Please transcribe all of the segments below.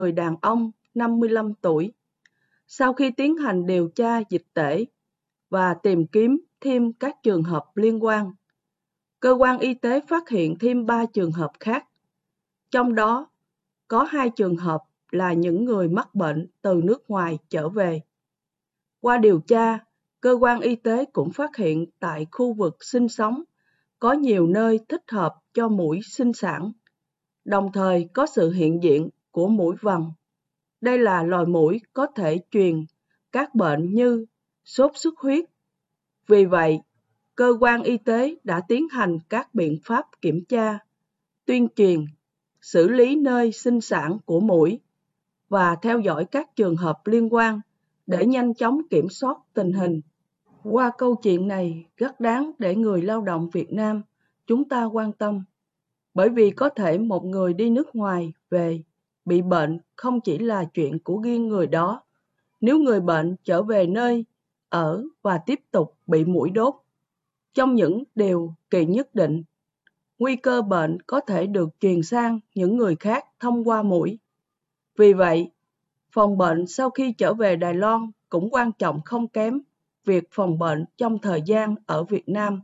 người đàn ông 55 tuổi. Sau khi tiến hành điều tra dịch tễ và tìm kiếm thêm các trường hợp liên quan, cơ quan y tế phát hiện thêm 3 trường hợp khác. Trong đó có 2 trường hợp là những người mắc bệnh từ nước ngoài trở về. Qua điều tra, cơ quan y tế cũng phát hiện tại khu vực sinh sống có nhiều nơi thích hợp cho muỗi sinh sản, đồng thời có sự hiện diện của muỗi vằn. Đây là loài muỗi có thể truyền các bệnh như sốt xuất huyết. Vì vậy, cơ quan y tế đã tiến hành các biện pháp kiểm tra, tuyên truyền, xử lý nơi sinh sản của muỗi và theo dõi các trường hợp liên quan để nhanh chóng kiểm soát tình hình. Qua câu chuyện này rất đáng để người lao động Việt Nam chúng ta quan tâm, bởi vì có thể một người đi nước ngoài về bị bệnh không chỉ là chuyện của riêng người đó. Nếu người bệnh trở về nơi ở và tiếp tục bị muỗi đốt trong những điều kiện nhất định, nguy cơ bệnh có thể được truyền sang những người khác thông qua muỗi. Vì vậy, phòng bệnh sau khi trở về Đài Loan cũng quan trọng không kém việc phòng bệnh trong thời gian ở Việt Nam.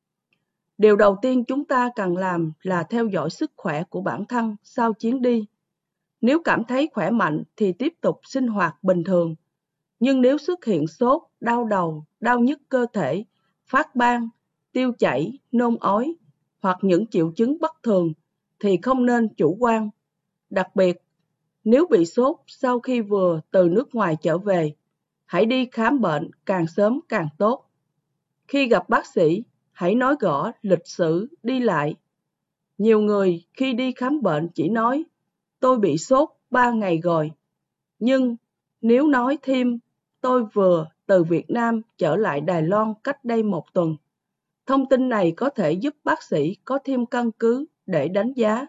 Điều đầu tiên chúng ta cần làm là theo dõi sức khỏe của bản thân sau chuyến đi. Nếu cảm thấy khỏe mạnh thì tiếp tục sinh hoạt bình thường. Nhưng nếu xuất hiện sốt, đau đầu, đau nhức cơ thể, phát ban, tiêu chảy, nôn ói hoặc những triệu chứng bất thường thì không nên chủ quan. Đặc biệt, nếu bị sốt sau khi vừa từ nước ngoài trở về, hãy đi khám bệnh càng sớm càng tốt. Khi gặp bác sĩ, hãy nói rõ lịch sử đi lại. Nhiều người khi đi khám bệnh chỉ nói, tôi bị sốt 3 ngày rồi. Nhưng nếu nói thêm, tôi vừa từ Việt Nam trở lại Đài Loan cách đây 1 tuần, thông tin này có thể giúp bác sĩ có thêm căn cứ để đánh giá.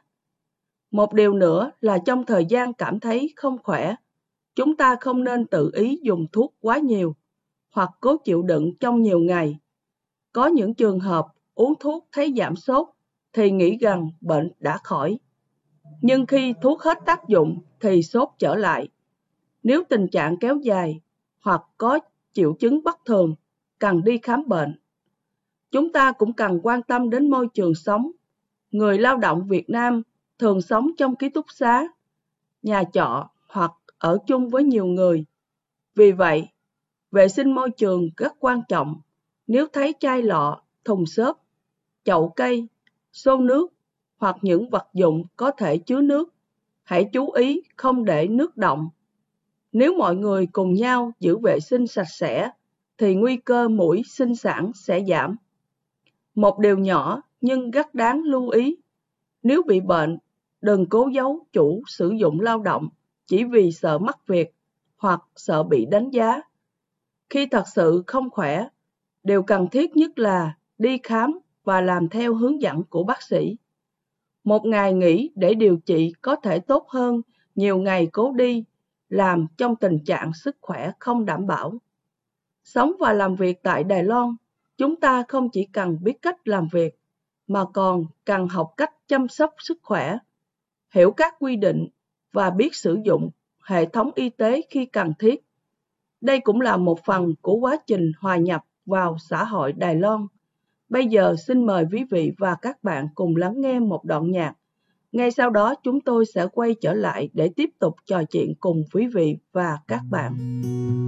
Một điều nữa là trong thời gian cảm thấy không khỏe, chúng ta không nên tự ý dùng thuốc quá nhiều hoặc cố chịu đựng trong nhiều ngày. Có những trường hợp uống thuốc thấy giảm sốt thì nghĩ rằng bệnh đã khỏi. Nhưng khi thuốc hết tác dụng thì sốt trở lại. Nếu tình trạng kéo dài hoặc có triệu chứng bất thường, cần đi khám bệnh. Chúng ta cũng cần quan tâm đến môi trường sống. Người lao động Việt Nam thường sống trong ký túc xá, nhà trọ hoặc ở chung với nhiều người. Vì vậy, vệ sinh môi trường rất quan trọng. Nếu thấy chai lọ, thùng xốp, chậu cây, xô nước hoặc những vật dụng có thể chứa nước, hãy chú ý không để nước đọng. Nếu mọi người cùng nhau giữ vệ sinh sạch sẽ, thì nguy cơ muỗi sinh sản sẽ giảm. Một điều nhỏ nhưng rất đáng lưu ý, nếu bị bệnh, đừng cố giấu chủ sử dụng lao động chỉ vì sợ mất việc hoặc sợ bị đánh giá. Khi thật sự không khỏe, điều cần thiết nhất là đi khám và làm theo hướng dẫn của bác sĩ. Một ngày nghỉ để điều trị có thể tốt hơn nhiều ngày cố đi, làm trong tình trạng sức khỏe không đảm bảo. Sống và làm việc tại Đài Loan, chúng ta không chỉ cần biết cách làm việc, mà còn cần học cách chăm sóc sức khỏe, hiểu các quy định và biết sử dụng hệ thống y tế khi cần thiết. Đây cũng là một phần của quá trình hòa nhập vào xã hội Đài Loan. Bây giờ xin mời quý vị và các bạn cùng lắng nghe một đoạn nhạc. Ngay sau đó chúng tôi sẽ quay trở lại để tiếp tục trò chuyện cùng quý vị và các bạn.